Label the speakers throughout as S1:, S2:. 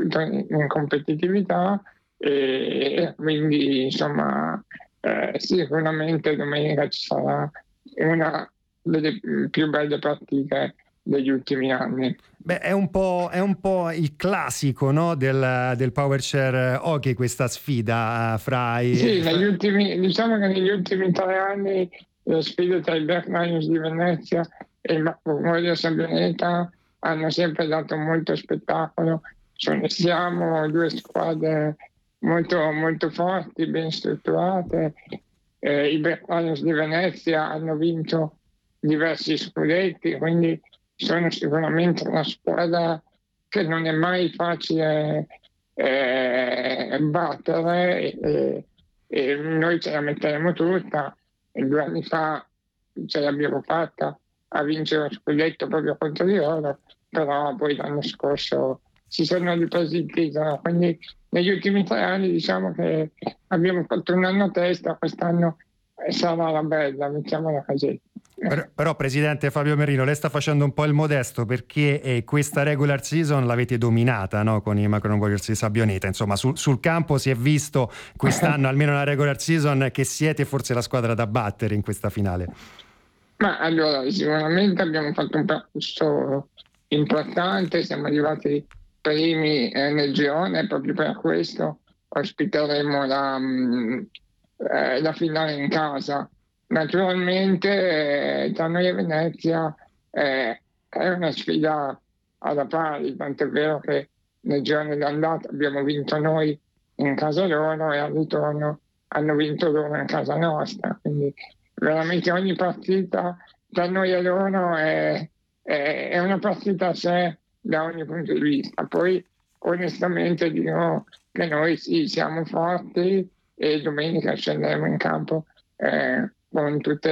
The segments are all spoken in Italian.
S1: soprattutto in competitività, e quindi insomma sicuramente domenica ci sarà una delle più belle partite degli ultimi anni.
S2: Beh, è un po' il classico, no, del Power Chair Hockey, questa sfida fra i...
S1: Sì, diciamo che negli ultimi 3 anni le sfide tra i Black Lions di Venezia e il Macquarie Sabbioneta hanno sempre dato molto spettacolo. Siamo due squadre molto, molto forti, ben strutturate. I Black Lions di Venezia hanno vinto diversi scudetti, quindi sono sicuramente una squadra che non è mai facile battere, e noi ce la metteremo tutta. 2 anni fa ce l'abbiamo fatta a vincere lo scudetto proprio contro di loro, però poi l'anno scorso si sono ripresi il titolo, quindi negli ultimi 3 anni diciamo che abbiamo fatto un anno a testa, quest'anno sarà la bella, mettiamola così.
S2: Però Presidente Fabio Merlino, lei sta facendo un po' il modesto, perché questa regular season l'avete dominata, no? Con i Macron Warriors di Sabbioneta. Insomma, sul campo si è visto quest'anno, almeno la regular season, che siete forse la squadra da battere in questa finale.
S1: Ma allora, sicuramente abbiamo fatto un percorso importante, siamo arrivati primi nel girone, proprio per questo ospiteremo la finale in casa. Naturalmente tra noi e Venezia è una sfida alla pari, tant'è vero che nel girone d'andata abbiamo vinto noi in casa loro e al ritorno hanno vinto loro in casa nostra, quindi veramente ogni partita tra noi e loro è una partita a sé da ogni punto di vista. Poi onestamente dico che noi sì, siamo forti e domenica scenderemo in campo con tutti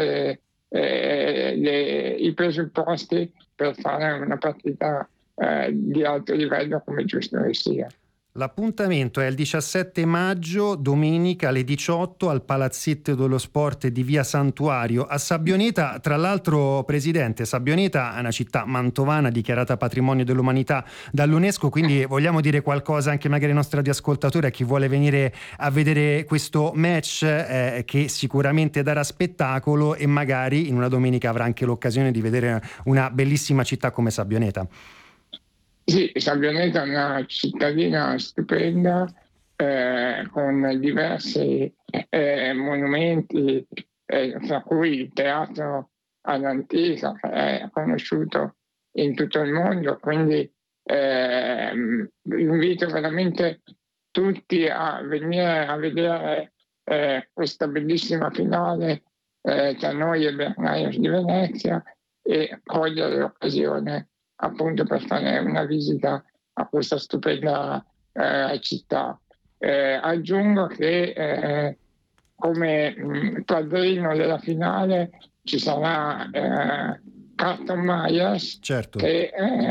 S1: i presupposti per fare una partita di alto livello come giusto che sia.
S2: L'appuntamento è il 17 maggio, domenica alle 18 al Palazzetto dello Sport di Via Santuario a Sabbioneta. Tra l'altro, Presidente, Sabbioneta è una città mantovana dichiarata patrimonio dell'umanità dall'UNESCO, quindi vogliamo dire qualcosa anche magari ai nostri radioascoltatori, a chi vuole venire a vedere questo match che sicuramente darà spettacolo e magari in una domenica avrà anche l'occasione di vedere una bellissima città come Sabbioneta.
S1: Sì, Sabbioneta è una cittadina stupenda con diversi monumenti, fra cui il teatro all'antica, che è conosciuto in tutto il mondo, quindi invito veramente tutti a venire a vedere questa bellissima finale tra noi e Bernaios di Venezia e cogliere l'occasione appunto per fare una visita a questa stupenda città. Aggiungo che come padrino della finale ci sarà Carton Myers,
S2: certo,
S1: che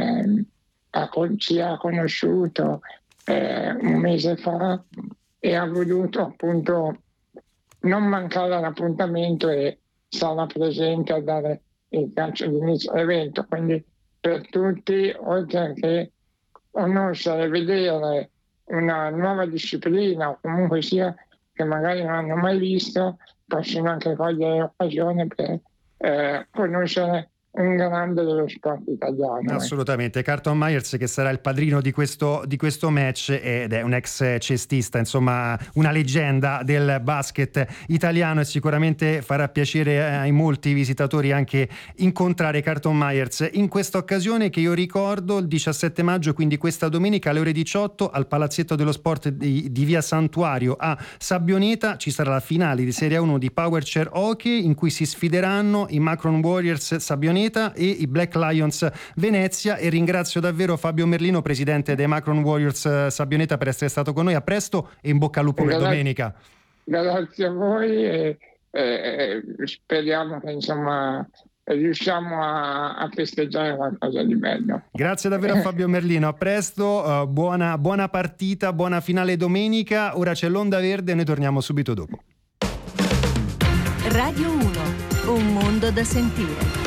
S1: ci ha conosciuto un mese fa e ha voluto appunto non mancare all'appuntamento e sarà presente a dare il calcio d'inizio all'evento, quindi per tutti, oltre che conoscere e vedere una nuova disciplina o comunque sia che magari non hanno mai visto, possono anche cogliere l'occasione per conoscere un grande dello sport italiano.
S2: Assolutamente. Carton Myers, che sarà il padrino di questo match ed è un ex cestista, insomma una leggenda del basket italiano, e sicuramente farà piacere ai molti visitatori anche incontrare Carton Myers in questa occasione, che io ricordo il 17 maggio, quindi questa domenica alle ore 18 al Palazzetto dello Sport di Via Santuario a Sabbioneta. Ci sarà la finale di Serie 1 di Power Chair Hockey, in cui si sfideranno i Macron Warriors Sabbioneta e i Black Lions Venezia, e ringrazio davvero Fabio Merlino, presidente dei Macron Warriors Sabbioneta, per essere stato con noi. A presto e in bocca al lupo per domenica.
S1: Grazie a voi e speriamo che insomma riusciamo a festeggiare qualcosa di bello.
S2: Grazie davvero a Fabio Merlino, a presto, buona partita, buona finale domenica. Ora c'è l'Onda Verde e noi torniamo subito dopo.
S3: Radio 1, un mondo da sentire.